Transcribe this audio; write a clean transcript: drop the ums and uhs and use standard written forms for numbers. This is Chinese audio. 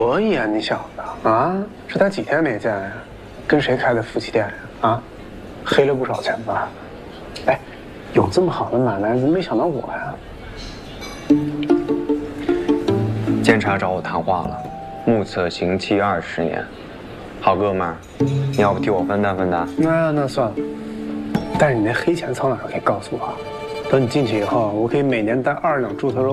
所以啊，你小子啊，这才几天没见呀，跟谁开的夫妻店呀？啊，黑了不少钱吧？哎，有这么好的买卖，怎么没想到我呀？ 监察找我谈话了，目测刑期20年。好哥们儿，你要不替我分担分担？ 那算了。但是你那黑钱藏哪儿可以告诉我？等你进去以后，我可以每年带2两猪头肉。